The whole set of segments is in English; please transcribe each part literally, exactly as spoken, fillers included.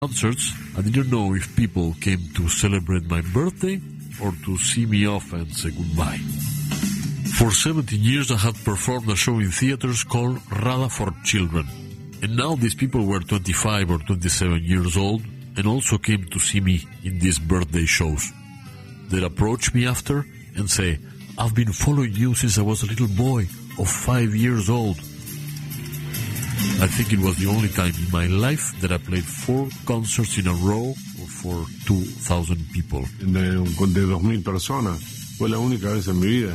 Concerts, I didn't know if people came to celebrate my birthday or to see me off and say goodbye. For seventeen years I had performed a show in theaters called Rada for Children. And now these people were twenty-five or twenty-seven years old and also came to see me in these birthday shows. They'd approach me after and say, I've been following you since I was a little boy of five years old. I think it was the only time in my life that I played four concerts in a row for two thousand people. De, de dos mil personas. Fue la única vez en mi vida.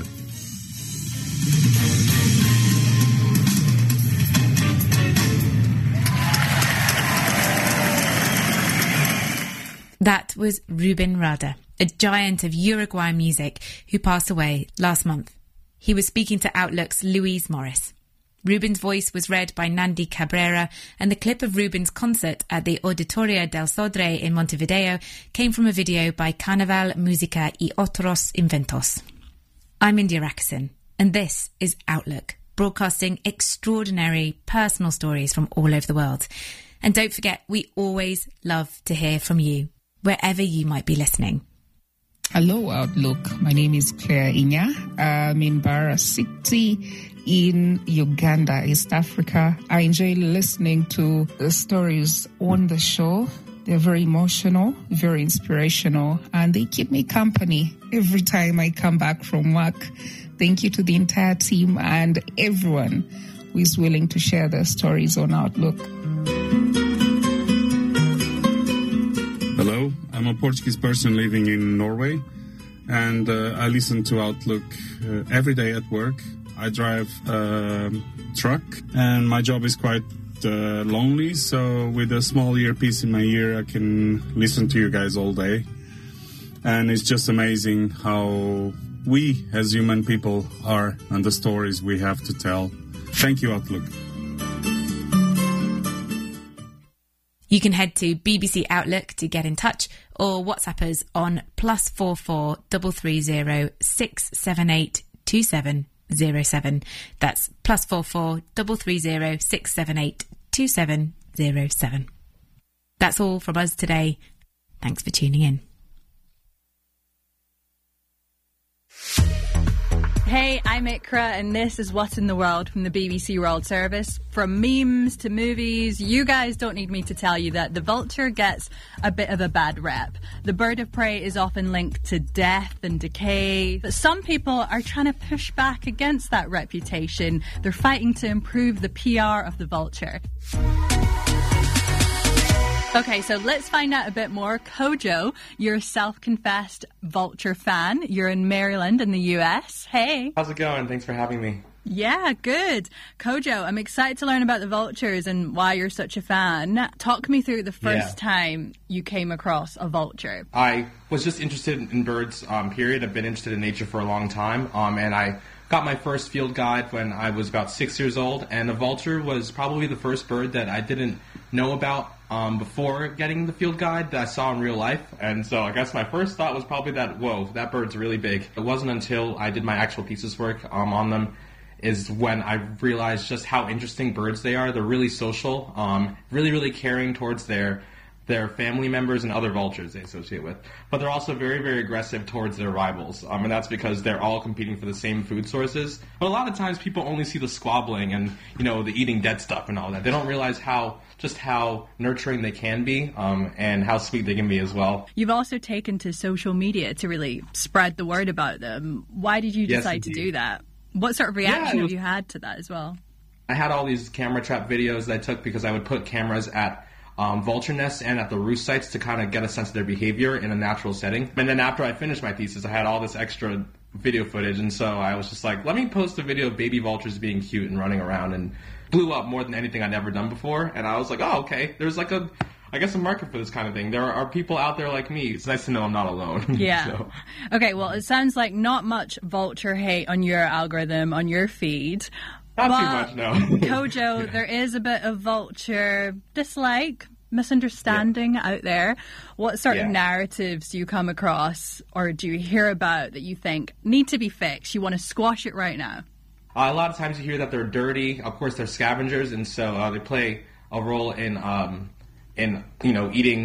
That was Rubén Rada, a giant of Uruguayan music who passed away last month. He was speaking to Outlook's Louise Morris. Rubén's voice was read by Nandi Cabrera, and the clip of Rubén's concert at the Auditorio del Sodre in Montevideo came from a video by Carnaval Música y Otros Inventos. I'm India Rakison, and this is Outlook, broadcasting extraordinary personal stories from all over the world. And don't forget, we always love to hear from you, wherever you might be listening. Hello, Outlook. My name is Claire Inya. I'm in Bara City in Uganda, East Africa. I enjoy listening to the stories on the show. They're very emotional, very inspirational, and they keep me company every time I come back from work. Thank you to the entire team and everyone who is willing to share their stories on Outlook. Hello, I'm a Portuguese person living in Norway, and uh, I listen to Outlook uh, every day at work. I drive a truck, and my job is quite uh, lonely, so with a small earpiece in my ear, I can listen to you guys all day. And it's just amazing how we, as human people, are and the stories we have to tell. Thank you, Outlook. You can head to B B C Outlook to get in touch, or WhatsApp us on plus four four double three zero six seven eight two seven zero seven. That's plus four four double three zero six seven eight two seven zero seven. That's all from us today. Thanks for tuning in. Hey, I'm Ikra, and this is What in the World from the B B C World Service. From memes to movies, you guys don't need me to tell you that the vulture gets a bit of a bad rep. The bird of prey is often linked to death and decay, but some people are trying to push back against that reputation. They're fighting to improve the P R of the vulture. Okay, so let's find out a bit more. Kojo, you're a self-confessed vulture fan. You're in Maryland in the U S. Hey. How's it going? Thanks for having me. Yeah, good. Kojo, I'm excited to learn about the vultures and why you're such a fan. Talk me through the first yeah. time you came across a vulture. I was just interested in birds, um, period. I've been interested in nature for a long time, um, and I got my first field guide when I was about six years old, and a vulture was probably the first bird that I didn't know about um, before getting the field guide that I saw in real life. And so I guess my first thought was probably that, whoa, that bird's really big. It wasn't until I did my actual thesis work um, on them is when I realized just how interesting birds they are. They're really social, um, really, really caring towards their their family members and other vultures they associate with. But they're also very, very aggressive towards their rivals, um, and that's because they're all competing for the same food sources. But a lot of times people only see the squabbling and, you know, the eating dead stuff and all that. They don't realize how, just how nurturing they can be, um, and how sweet they can be as well. You've also taken to social media to really spread the word about them. Why did you decide yes, to do that? What sort of reaction yeah, was, have you had to that as well? I had all these camera trap videos that I took because I would put cameras at Um, vulture nests and at the roost sites to kind of get a sense of their behavior in a natural setting. And then after I finished my thesis, I had all this extra video footage, and so I was just like, let me post a video of baby vultures being cute and running around, and blew up more than anything I'd ever done before. And I was like, oh, okay, there's like a, I guess, a market for this kind of thing. There are people out there like me. It's nice to know I'm not alone. Yeah. so. Okay, well, it sounds like not much vulture hate on your algorithm, on your feed. Not but, too much, no. Kojo, yeah. There is a bit of vulture dislike, misunderstanding yeah. out there. What sort yeah. of narratives do you come across or do you hear about that you think need to be fixed? You want to squash it right now? Uh, a lot of times you hear that they're dirty. Of course, they're scavengers, and so uh, they play a role in um, in, you know, eating